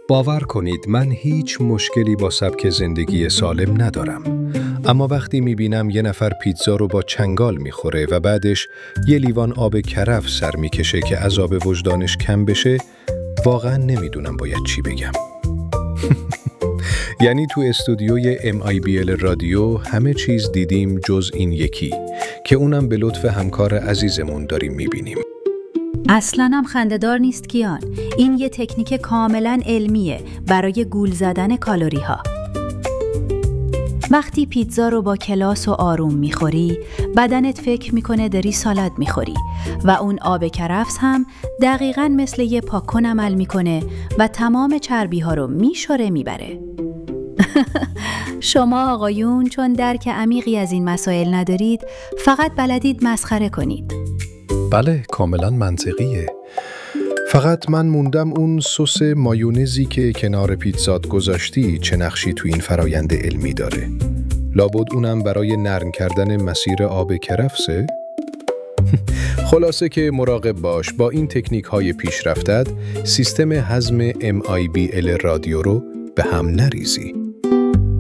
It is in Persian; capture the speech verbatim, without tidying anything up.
باور کنید من هیچ مشکلی با سبک زندگی سالم ندارم. اما وقتی میبینم یه نفر پیتزا رو با چنگال میخوره و بعدش یه لیوان آب کرف سر میکشه که عذاب وجدانش کم بشه، واقعا نمیدونم باید چی بگم. یعنی تو استودیوی ام آی بی ال رادیو همه چیز دیدیم جز این یکی که اونم به لطف همکار عزیزمون داریم میبینیم. اصلاً هم خنده‌دار نیست کیان. این یه تکنیک کاملاً علمیه برای گول زدن کالری ها. وقتی پیتزا رو با کلاس و آروم میخوری، بدنت فکر میکنه داری سالاد میخوری و اون آب کرفس هم دقیقاً مثل یه پاکن عمل میکنه و تمام چربی ها رو میشوره میبره. شما آقایون چون درک عمیقی از این مسائل ندارید، فقط بلدید مسخره کنید. بله، کاملا منطقیه. فقط من موندم اون سس مایونزی که کنار پیتزات گذاشتی چه نقشی تو این فرایند علمی داره؟ لابد اونم برای نرم کردن مسیر آب کرفسه؟ خلاصه که مراقب باش، با این تکنیک های پیشرفتت سیستم هضم ام آی بی ال رادیو رو به هم نریزی.